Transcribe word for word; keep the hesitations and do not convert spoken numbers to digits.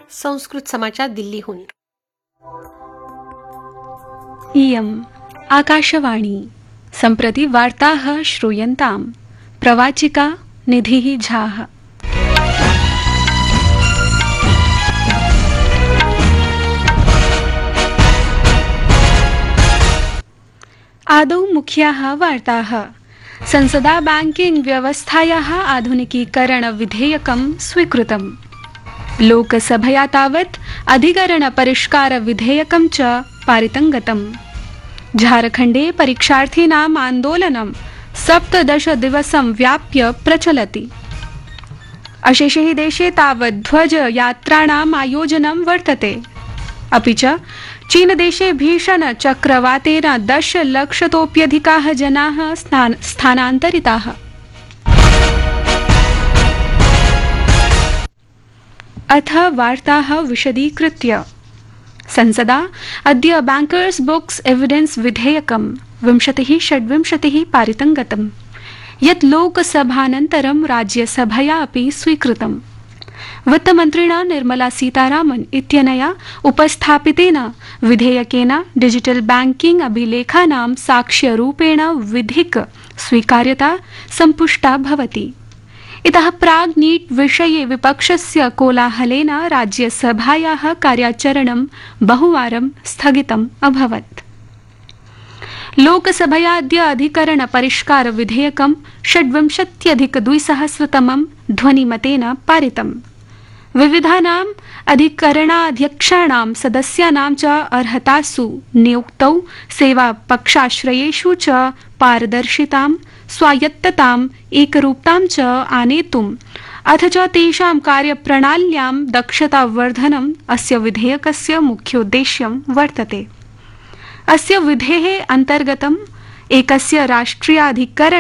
संस्कृत समाचार दिल्लीहून. इयम् आकाशवाणी. सम्प्रति वार्ताः श्रूयन्ताम्. प्रवाचिका निधिः झाः. आदौ मुख्याः वार्ताः. संसदा बैंकिंग व्यवस्थायाः आधुनिकीकरण विधेयकं स्वीकृतम्. लोकसभया तावत् अधिकरण परिष्कार विधेयकं च पारितं गतम्. झारखण्डे परीक्षार्थिनाम् आन्दोलनं सप्तदश दिवसं व्याप्य प्रचलति. अशेषे देशे तावत् ध्वज यात्राणाम् आयोजनं वर्तते. अपि च चीनदेशे भीषण चक्रवातेन दशलक्षतोऽप्यधिकाः जनाः स्थानान्तरिताः. अथ वार्ताः विशदीकृत्य. संसदा अद्य बैंकर्स बुक्स एविडेंस विधेयकं विंशतिः षड्विंशतिः पारितं गतम्, यत् लोकसभानन्तरं राज्यसभया अपि स्वीकृतम्. वित्तमन्त्रिणा निर्मला सीतारामन इत्यनया उपस्थापितेन विधेयकेन डिजिटल बैंकिंग अभिलेखानां साक्ष्यरूपेण विधिक स्वीकार्यता सम्पुष्टा भवति. इतः प्राग् नीट् विषये विपक्षस्य कोलाहलेन राज्यसभायाः कार्याचरणं बहुवारं स्थगितम् अभवत्. लोकसभया अद्य अधिकरण परिष्कार विधेयकं षड्विंशत्यधिक द्विसहस्रतमं ध्वनिमतेन पारितम्. विविधानाम् अधिकरणाध्यक्षाणां सदस्यानां च अर्हतासु नियुक्तौ सेवापक्षाश्रयेषु च पारदर्शितां, स्वायत्तताम्, एकरूपतां च आनेतुम् अथ च तेषां कार्यप्रणाल्यां दक्षतावर्धनम् अस्य विधेयकस्य मुख्योद्देश्यं वर्तते. अस्य विधेः अन्तर्गतम् एकस्य राष्ट्रियाधिकरण